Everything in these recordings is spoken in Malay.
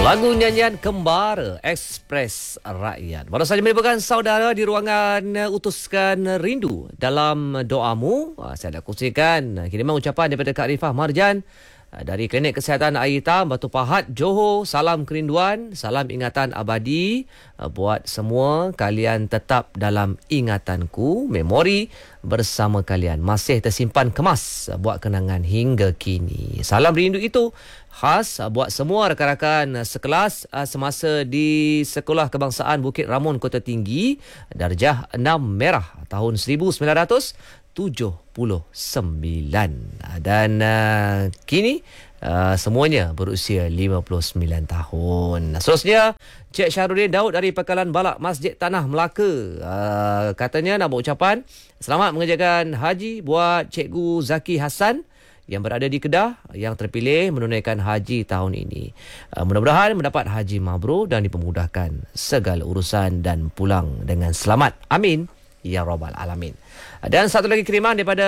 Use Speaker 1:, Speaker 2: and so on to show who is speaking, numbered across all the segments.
Speaker 1: Lagu nyanyian Kembara Ekspres Rakyat. Baru saja melibatkan saudara di ruangan Utuskan Rindu dalam doamu. Saya dah kongsikan kiriman ucapan daripada Kak Rifah Marjan dari Klinik Kesihatan Air Hitam Batu Pahat, Johor. Salam kerinduan, salam ingatan abadi buat semua. Kalian tetap dalam ingatanku. Memori bersama kalian masih tersimpan kemas buat kenangan hingga kini. Salam rindu itu khas buat semua rakan-rakan sekelas semasa di Sekolah Kebangsaan Bukit Ramon Kota Tinggi, darjah 6 merah tahun 1979. Dan kini semuanya berusia 59 tahun. Seterusnya, Cik Syahrudin Daud dari Pekalan Balak Masjid Tanah Melaka. Katanya nak buat ucapan selamat mengerjakan haji buat Cikgu Zaki Hassan yang berada di Kedah yang terpilih menunaikan haji tahun ini. Mudah-mudahan mendapat haji mabrur dan dipermudahkan segala urusan dan pulang dengan selamat. Amin. Ya Rabbal Alamin. Dan satu lagi kiriman daripada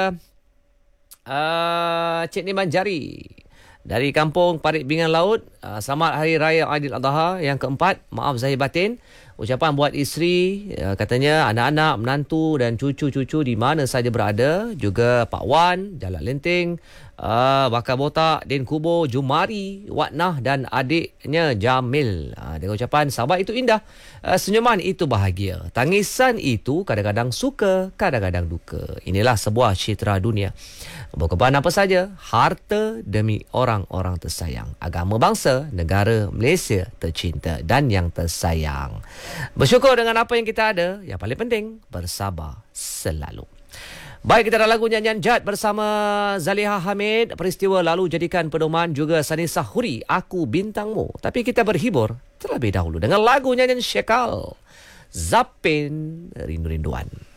Speaker 1: Cik Niman Jari dari Kampung Parit Bingan Laut. Selamat Hari Raya Aidiladha yang keempat. Maaf zahir batin. Ucapan buat isteri, katanya anak-anak, menantu dan cucu-cucu di mana saja berada. Juga Pak Wan, Jalak Lenting, Bakar Botak, Din Kubo, Jumari, Watnah dan adiknya Jamil. Dengan ucapan, sahabat itu indah, senyuman itu bahagia, tangisan itu kadang-kadang suka, kadang-kadang duka. Inilah sebuah citra dunia. Berkorban apa saja, harta demi orang-orang tersayang. Agama bangsa, negara Malaysia tercinta dan yang tersayang. Bersyukur dengan apa yang kita ada. Yang paling penting, bersabar selalu. Baik, kita ada lagu nyanyian Jad bersama Zaliha Hamid. Peristiwa lalu jadikan pedoman, juga Sanisa Huri, Aku Bintangmu. Tapi kita berhibur terlebih dahulu dengan lagu nyanyian Syekal, Zapin Rindu-Rinduan.